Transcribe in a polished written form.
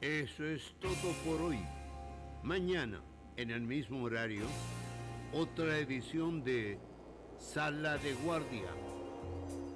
Eso es todo por hoy. Mañana, en el mismo horario, otra edición de Sala de Guardia.